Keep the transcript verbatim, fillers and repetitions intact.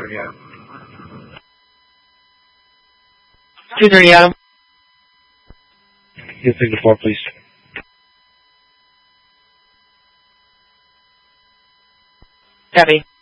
two thirty, Adam. You take the floor, please. Copy.